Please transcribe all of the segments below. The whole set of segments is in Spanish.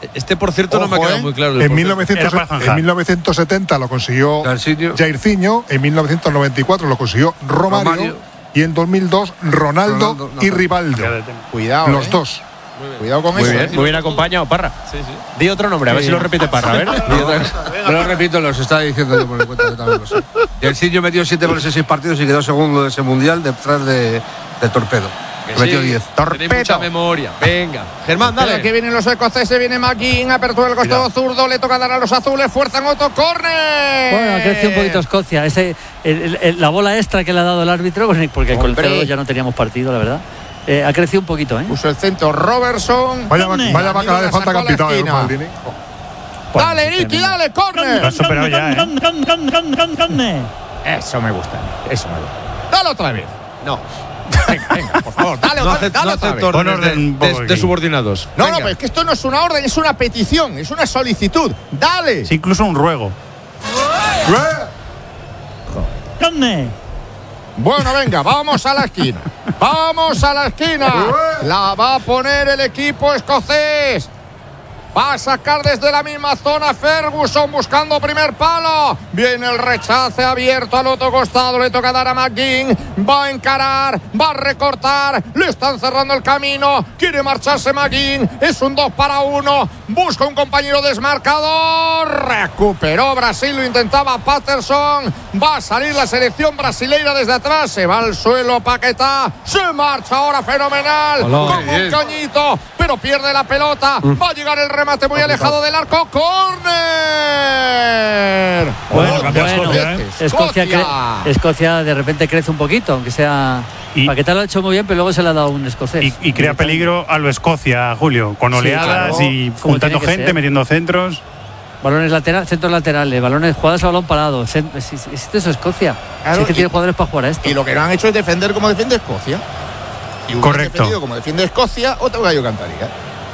Este, por cierto, no me ha quedado muy claro. En 1970 lo consiguió Jairzinho, en 1994 lo consiguió Romario. Y en 2002 Ronaldo y Rivaldo. Cuidado. Los dos. Cuidado con muy eso. Bien, muy bien acompañado, Parra. Sí. Di otro nombre, a ver si lo repite Parra. A ver. No lo repito, los estaba diciendo yo por el cuento, yo también lo sé. Jairzinho metió 7 goles en 6 partidos y quedó segundo de ese mundial detrás de Torpedo. Metió 10. Tenéis mucha memoria. Venga, Germán, dale. Aquí vienen los escoceses, viene McGinn, apertura el costado zurdo, le toca dar a los azules, fuerza en Otto, córner. Bueno, ha crecido un poquito Escocia. La bola extra que le ha dado el árbitro, porque con el 0-2 ya no teníamos partido, la verdad. Ha crecido un poquito, ¿eh? Puso el centro Robertson. Vaya bacala de falta capitán, Maldini. Dale, Ricky, dale, córner. Lo ha superado ya, Eso me gusta. Dale otra vez. No. Venga, por favor, dale otra vez. No acepto órdenes de subordinados. No, pero es que esto no es una orden, es una petición, es una solicitud. Dale. Es incluso un ruego. Bueno, venga, vamos a la esquina. Vamos a la esquina. La va a poner el equipo escocés. Va a sacar desde la misma zona Ferguson buscando primer palo. Viene el rechace abierto al otro costado. Le toca dar a McGinn. Va a encarar, va a recortar. Le están cerrando el camino. Quiere marcharse McGinn. Es un 2-1. Busca un compañero desmarcador. Recuperó Brasil. Lo intentaba Patterson. Va a salir la selección brasileira desde atrás. Se va al suelo Paquetá. Se marcha ahora fenomenal. Como un cañito. Pero pierde la pelota. Va a llegar el remate muy alejado del arco. ¡Córner! Bueno, Escocia de repente crece un poquito, aunque sea. Paquetá lo ha hecho muy bien, pero luego se le ha dado un escocés. Y crea peligro a lo Escocia, Julio, con oleadas y juntando gente, metiendo centros. Balones laterales, centros laterales, balones, jugadas a balón parado. Esto es Escocia. Claro, sí que tiene jugadores para jugar a esto. Y lo que no han hecho es defender como defiende Escocia. Y correcto. Como defiende Escocia, otro gallo cantaría.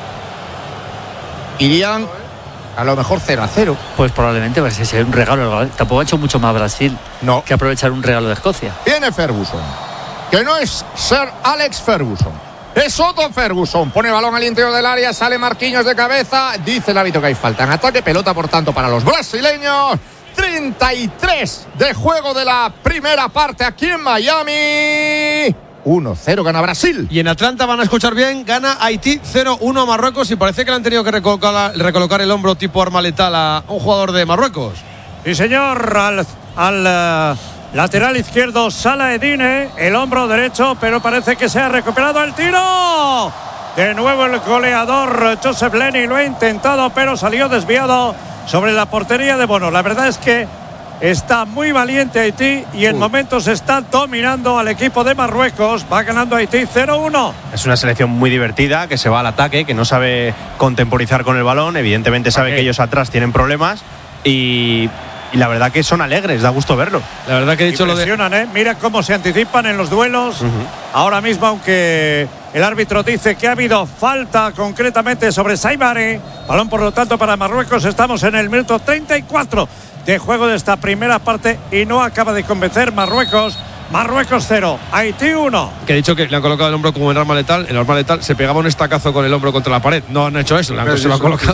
Irían a lo mejor 0-0. Pues probablemente va a ser un regalo. Tampoco ha hecho mucho más Brasil que aprovechar un regalo de Escocia. Viene Ferguson, que no es Sir Alex Ferguson, es Otto Ferguson. Pone balón al interior del área, sale Marquinhos de cabeza. Dice el árbitro que hay falta en ataque. Pelota, por tanto, para los brasileños. 33 de juego de la primera parte aquí en Miami. 1-0 gana Brasil. Y en Atlanta van a escuchar bien, gana Haití 0-1 a Marruecos y parece que le han tenido que recolocar el hombro tipo arma letal a un jugador de Marruecos. Sí, señor, al lateral izquierdo Salah Edine, el hombro derecho, pero parece que se ha recuperado el tiro. De nuevo el goleador Joseph Lenny lo ha intentado, pero salió desviado sobre la portería de Bono. La verdad es que está muy valiente Haití y en momentos está dominando al equipo de Marruecos. Va ganando Haití 0-1. Es una selección muy divertida, que se va al ataque, que no sabe contemporizar con el balón. Evidentemente sabe que ellos atrás tienen problemas y la verdad que son alegres, da gusto verlo. La verdad que he dicho lo de... Mira cómo se anticipan en los duelos. Ahora mismo, aunque el árbitro dice que ha habido falta concretamente sobre Saibari. Balón, por lo tanto, para Marruecos. Estamos en el minuto 34 de juego de esta primera parte y no acaba de convencer Marruecos. Marruecos 0, Haití 1. Que he dicho que le han colocado el hombro como el arma letal. El arma letal se pegaba un estacazo con el hombro contra la pared. No han hecho eso, se lo han colocado.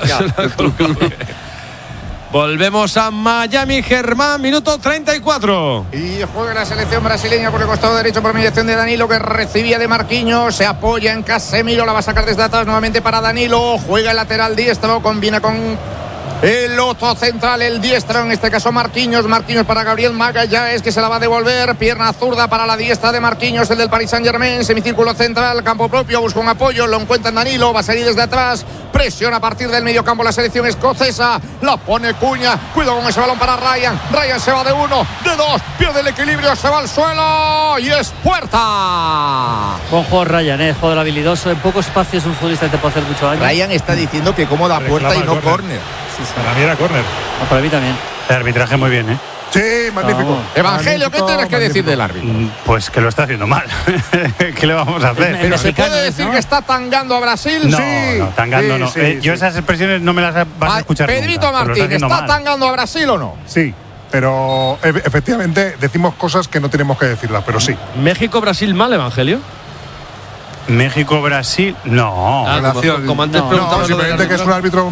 Volvemos a Miami, Germán, minuto 34. Y juega la selección brasileña por el costado derecho por mediación de Danilo, que recibía de Marquinhos. Se apoya en Casemiro, la va a sacar desde atrás nuevamente para Danilo. Juega el lateral diestro, combina con el otro central, el diestro, en este caso Marquinhos para Gabriel Magallanes, que se la va a devolver. Pierna zurda para la diestra de Marquinhos, el del Paris Saint-Germain. Semicírculo central, campo propio, busca un apoyo, lo encuentra en Danilo, va a salir desde atrás. Presiona a partir del medio campo la selección escocesa. La pone Cuña, cuidado con ese balón para Ryan. Ryan se va de 1, de 2, pierde el equilibrio, se va al suelo y es puerta. Buen juego Ryan, jugador habilidoso. En poco espacio es un futbolista que te puede hacer mucho daño. Ryan está diciendo que como da puerta y no córner. Para mí era córner. Para mí también. El arbitraje muy bien, Sí, magnífico. Evangelio, ¿qué tienes que decir del árbitro? Pues que lo está haciendo mal. ¿Qué le vamos a hacer? Pero se puede decir que está tangando a Brasil. No, tangando no. Yo esas expresiones no me las vas a escuchar Pedrito nunca, Martín, ¿está tangando a Brasil o no? Sí, pero efectivamente decimos cosas que no tenemos que decirlas, pero sí. ¿México-Brasil mal, Evangelio? México-Brasil, no. Como antes preguntaba, simplemente que es un árbitro